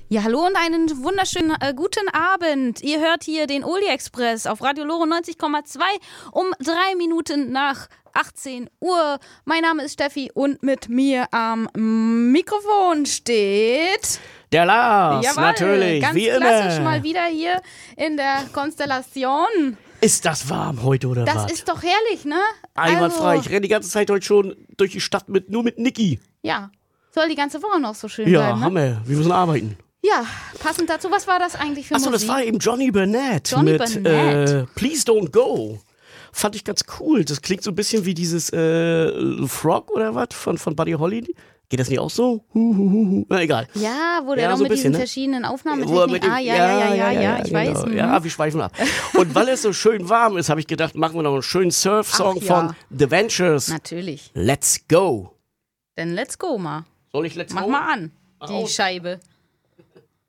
Ja, hallo und einen wunderschönen guten Abend. Ihr hört hier den Oldie Express auf Radio Lore 90,2 um 3 Minuten nach 18 Uhr. Mein Name ist Steffi und mit mir am Mikrofon steht... Der Lars, Jawohl, natürlich, ganz wie klassisch immer. mal wieder hier in der Konstellation. Ist das warm heute oder was? Das ist doch herrlich, ne? Einwandfrei. Ich renne die ganze Zeit heute schon durch die Stadt nur mit Niki. Ja, soll die ganze Woche noch so schön Ja, bleiben, ne? Hammer. Wir müssen arbeiten. Ja, passend dazu, was war das eigentlich für Achso, Musik? das war eben Johnny Burnett Johnny mit Burnett. Please Don't Go. Fand ich ganz cool. Das klingt so ein bisschen wie dieses Frog oder was von Buddy Holly. Geht das nicht auch so? Na, egal. Ja, wo der Ja, doch so mit ein bisschen, diesen ne? verschiedenen Wo er Aufnahmetechniken... mit dem- Ich genau. weiß. Ja, wir schweifen ab. Und weil es so schön warm ist, habe ich gedacht, machen wir noch einen schönen Surf-Song Ach, ja. von The Ventures. Natürlich. Let's Go. Dann let's go mal. Soll ich Let's Mach Go? mal an, die aus. Scheibe.